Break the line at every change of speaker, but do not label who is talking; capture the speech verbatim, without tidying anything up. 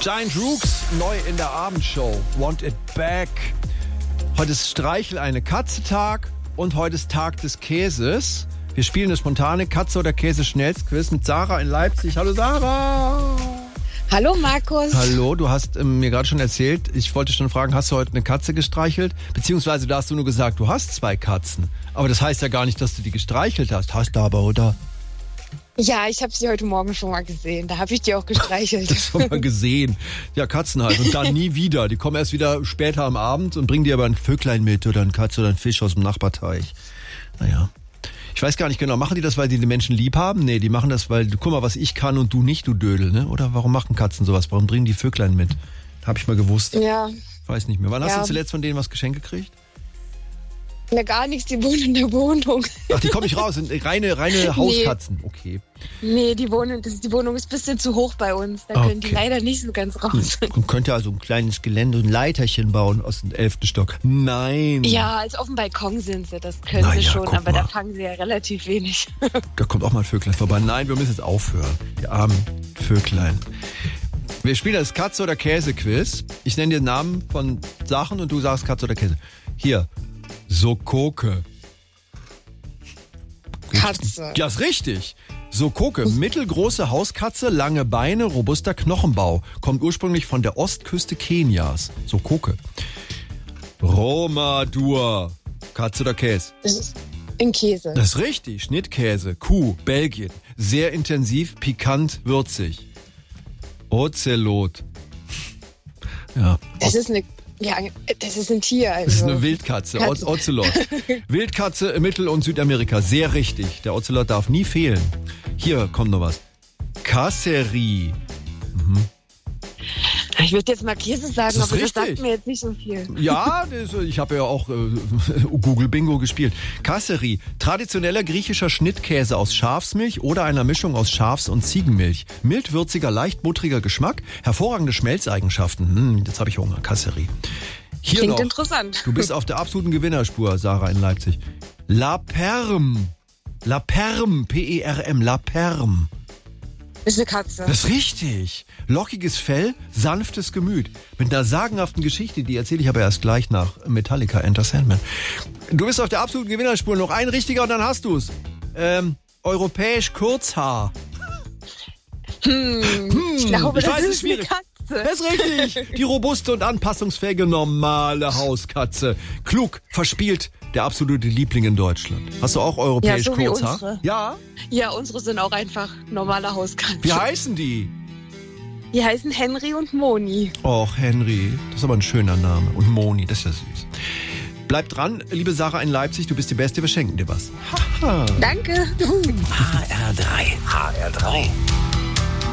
Giant Rooks, neu in der Abendshow. Want it back. Heute ist Streichel eine Katze-Tag und heute ist Tag des Käses. Wir spielen eine spontane Katze- oder Käse-Schnellsquiz mit Sarah in Leipzig. Hallo Sarah!
Hallo Markus.
Hallo, du hast ähm, mir gerade schon erzählt, ich wollte schon fragen, hast du heute eine Katze gestreichelt? Beziehungsweise da hast du nur gesagt, du hast zwei Katzen. Aber das heißt ja gar nicht, dass du die gestreichelt hast. Hast du aber, oder?
Ja, ich habe sie heute Morgen schon mal gesehen. Da habe ich die auch gestreichelt.
Das schon mal gesehen. Ja, Katzen halt. Und dann nie wieder. Die kommen erst wieder später am Abend und bringen dir aber ein Vöglein mit oder ein Katz oder ein Fisch aus dem Nachbarteich. Naja. Ich weiß gar nicht genau, machen die das, weil die die Menschen lieb haben? Nee, die machen das, weil, guck mal, was ich kann und du nicht, du Dödel, ne? Oder warum machen Katzen sowas? Warum bringen die Vöglein mit? Hab ich mal gewusst.
Ja.
Weiß nicht mehr. Wann
ja.
hast du zuletzt von denen was geschenkt gekriegt?
Ja, gar nichts, die wohnen in der Wohnung.
Ach, die kommen nicht raus, sind reine, reine Hauskatzen. Okay.
Nee, die Wohnung, das, die Wohnung ist ein bisschen zu hoch bei uns. Da
okay.
können die leider nicht so ganz raus.
Man könnte also ein kleines Gelände, ein Leiterchen bauen aus dem elften Stock. Nein.
Ja, also auf dem Balkon sind sie, das können
Na
sie
ja,
schon, aber
mal.
da fangen sie ja relativ wenig.
Da kommt auch mal ein Vöglein vorbei. Nein, wir müssen jetzt aufhören. Die armen Vöglein. Wir spielen das Katze- oder Käse-Quiz. Ich nenne dir Namen von Sachen und du sagst Katze oder Käse. Hier, Sokoke.
Katze.
Ja, ist richtig. Sokoke, mittelgroße Hauskatze, lange Beine, robuster Knochenbau. Kommt ursprünglich von der Ostküste Kenias. Sokoke. Romadur. Katze oder Käse?
Das ist in Käse.
Das ist richtig. Schnittkäse. Kuh, Belgien. Sehr intensiv, pikant, würzig. Ozelot. Ja.
Das ist eine, ja, das ist ein Tier. Also.
Das ist eine Wildkatze.
Katze.
Ozelot. Wildkatze in Mittel- und Südamerika. Sehr richtig. Der Ozelot darf nie fehlen. Hier kommt noch was. Kasserie. Mhm.
Ich würde jetzt mal Käse sagen,
Das ist
aber das
richtig.
sagt mir jetzt nicht so viel.
Ja, das, ich habe ja auch äh, Google Bingo gespielt. Kasserie, traditioneller griechischer Schnittkäse aus Schafsmilch oder einer Mischung aus Schafs- und Ziegenmilch. Mildwürziger, leicht buttriger Geschmack, hervorragende Schmelzeigenschaften. Hm, jetzt habe ich Hunger. Kasserie. Hier
Klingt
noch.
interessant.
Du bist auf der absoluten Gewinnerspur, Sarah in Leipzig. La Perm. La Perm, P E R M, La Perm.
Das ist eine Katze.
Das ist richtig. Lockiges Fell, sanftes Gemüt. Mit einer sagenhaften Geschichte, die erzähle ich aber erst gleich nach Metallica, Enter Sandman. Du bist auf der absoluten Gewinnerspur. Noch ein richtiger und dann hast du's. Ähm, europäisch Kurzhaar.
Hm, ich glaube,
ich
das
weiß, es ist
ist eine
schwierig.
Katze.
Das ist richtig. Die robuste und anpassungsfähige normale Hauskatze. Klug, verspielt, der absolute Liebling in Deutschland. Hast du auch europäisch
Ja, so wie
Kurzhaar?
unsere.
Ja.
Ja, unsere sind auch einfach normale Hauskatzen.
Wie heißen die?
Die heißen Henry und Moni.
Och, Henry. Das ist aber ein schöner Name. Und Moni, das ist ja süß. Bleib dran, liebe Sarah in Leipzig. Du bist die Beste, wir schenken dir was. Haha.
Danke.
H R drei. H R drei.